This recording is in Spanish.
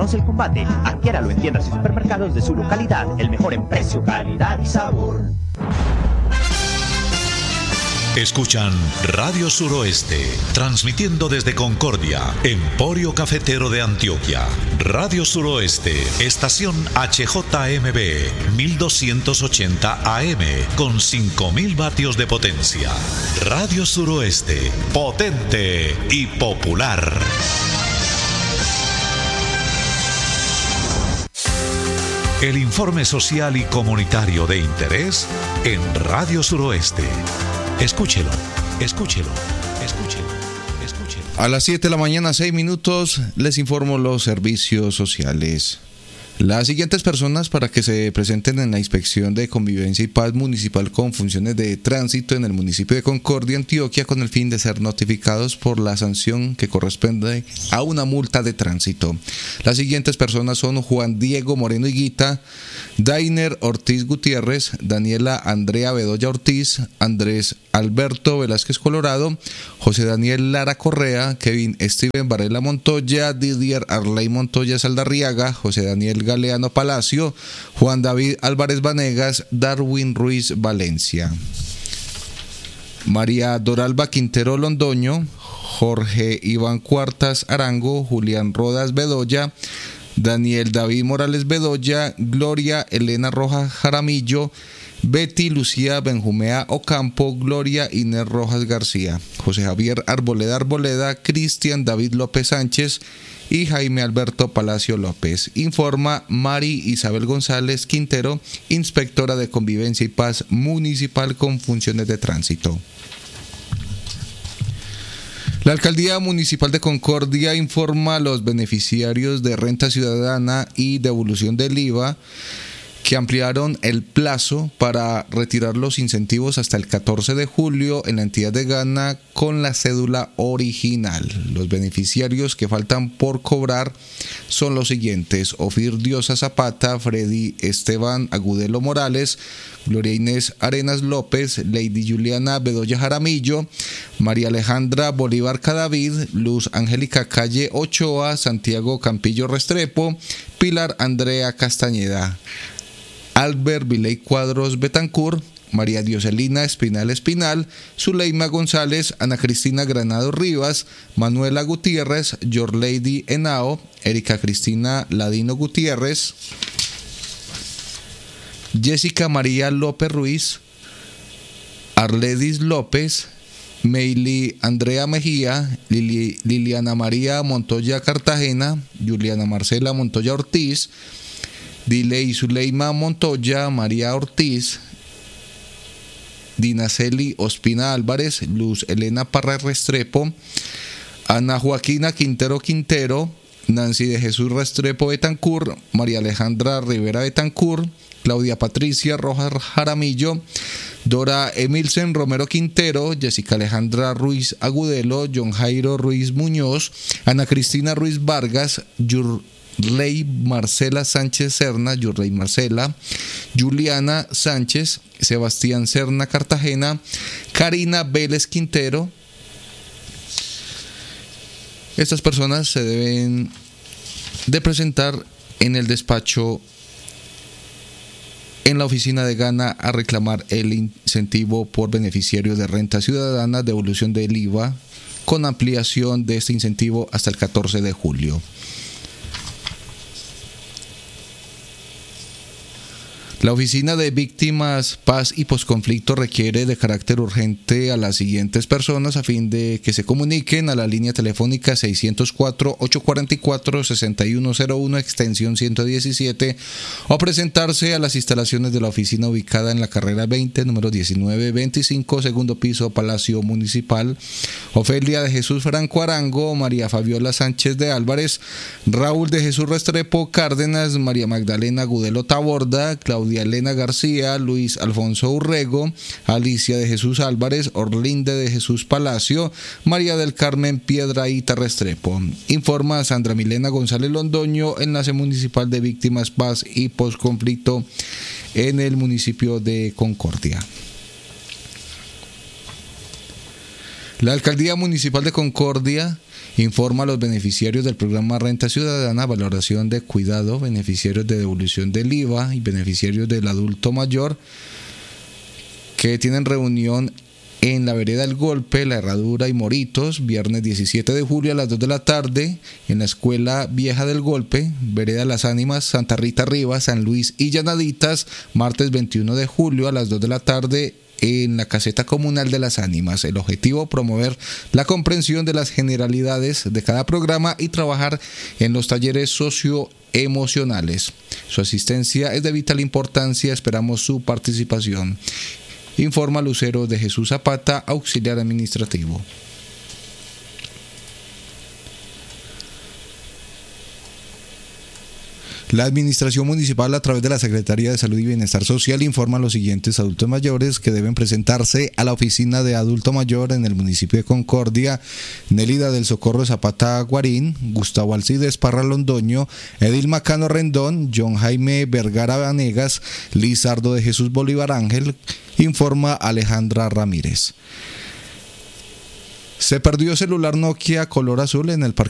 Conoce el combate. Adquiéralo en tiendas y supermercados de su localidad. El mejor en precio, calidad y sabor. Escuchan Radio Suroeste, transmitiendo desde Concordia, Emporio Cafetero de Antioquia. Radio Suroeste, estación HJMB, 1280 AM, con 5000 vatios de potencia. Radio Suroeste, potente y popular. El informe social y comunitario de interés en Radio Suroeste. Escúchelo, escúchelo, escúchelo, escúchelo. A las 7 de la mañana, 6 minutos, les informo los servicios sociales. Las siguientes personas para que se presenten en la Inspección de Convivencia y Paz Municipal con funciones de tránsito en el municipio de Concordia, Antioquia, con el fin de ser notificados por la sanción que corresponde a una multa de tránsito. Las siguientes personas son Juan Diego Moreno Higuita, Dainer Ortiz Gutiérrez, Daniela Andrea Bedoya Ortiz, Andrés Alberto Velázquez Colorado, José Daniel Lara Correa, Kevin Steven Varela Montoya, Didier Arley Montoya Saldarriaga, José Daniel Galeano Palacio, Juan David Álvarez Vanegas, Darwin Ruiz Valencia, María Doralba Quintero Londoño, Jorge Iván Cuartas Arango, Julián Rodas Bedoya, Daniel David Morales Bedoya, Gloria Elena Rojas Jaramillo, Betty Lucía Benjumea Ocampo, Gloria Inés Rojas García, José Javier Arboleda, Cristian David López Sánchez y Jaime Alberto Palacio López. Informa Mari Isabel González Quintero, inspectora de Convivencia y Paz Municipal con funciones de tránsito. La Alcaldía Municipal de Concordia informa a los beneficiarios de renta ciudadana y devolución del IVA que ampliaron el plazo para retirar los incentivos hasta el 14 de julio en la entidad de Gana con la cédula original. Los beneficiarios que faltan por cobrar son los siguientes: Ofir Diosa Zapata, Freddy Esteban Agudelo Morales, Gloria Inés Arenas López, Lady Juliana Bedoya Jaramillo, María Alejandra Bolívar Cadavid, Luz Angélica Calle Ochoa, Santiago Campillo Restrepo, Pilar Andrea Castañeda, Albert Viley Cuadros Betancur, María Dioselina Espinal, Zuleima González, Ana Cristina Granado Rivas, Manuela Gutiérrez, Yorlady Henao, Erika Cristina Ladino Gutiérrez, Jessica María López Ruiz, Arledis López, Meili Andrea Mejía, Liliana María Montoya Cartagena, Juliana Marcela Montoya Ortiz, Diley Zuleima Montoya, María Ortiz, Dinaceli Ospina Álvarez, Luz Elena Parra Restrepo, Ana Joaquina Quintero, Nancy de Jesús Restrepo Betancur, María Alejandra Rivera Betancur, Claudia Patricia Rojas Jaramillo, Dora Emilsen Romero Quintero, Jessica Alejandra Ruiz Agudelo, John Jairo Ruiz Muñoz, Ana Cristina Ruiz Vargas, Yurley Marcela Sánchez Serna, Juliana Sánchez, Sebastián Serna Cartagena, Karina Vélez Quintero. Estas personas se deben de presentar en el despacho en la oficina de Gana a reclamar el incentivo por beneficiarios de renta ciudadana, devolución del IVA, con ampliación de este incentivo hasta el 14 de julio. La Oficina de Víctimas, Paz y Posconflicto requiere de carácter urgente a las siguientes personas a fin de que se comuniquen a la línea telefónica 604-844-6101, extensión 117, o presentarse a las instalaciones de la oficina ubicada en la carrera 20, número 1925, segundo piso, Palacio Municipal. Ofelia de Jesús Franco Arango, María Fabiola Sánchez de Álvarez, Raúl de Jesús Restrepo Cárdenas, María Magdalena Gudelo Taborda, Claudia Elena García, Luis Alfonso Urrego, Alicia de Jesús Álvarez, Orlinde de Jesús Palacio, María del Carmen Piedrahíta Restrepo. Informa Sandra Milena González Londoño, Enlace Municipal de Víctimas, Paz y Posconflicto en el municipio de Concordia. La Alcaldía Municipal de Concordia Informa a los beneficiarios del programa Renta Ciudadana, valoración de cuidado, beneficiarios de devolución del IVA y beneficiarios del adulto mayor que tienen reunión en la vereda El Golpe, La Herradura y Moritos, viernes 17 de julio a las 2 de la tarde, en la Escuela Vieja del Golpe, vereda Las Ánimas, Santa Rita Rivas, San Luis y Llanaditas, martes 21 de julio a las 2 de la tarde, en la caseta comunal de Las Ánimas. El objetivo, promover la comprensión de las generalidades de cada programa y trabajar en los talleres socioemocionales. Su asistencia es de vital importancia, esperamos su participación. Informa Lucero de Jesús Zapata, auxiliar administrativo. La Administración Municipal, a través de la Secretaría de Salud y Bienestar Social, informa a los siguientes adultos mayores que deben presentarse a la oficina de adulto mayor en el municipio de Concordia: Nélida del Socorro Zapata Guarín, Gustavo Alcides Parra Londoño, Edil Macano Rendón, John Jaime Vergara Vanegas, Lizardo de Jesús Bolívar Ángel, informa Alejandra Ramírez. Se perdió celular Nokia color azul en el Parque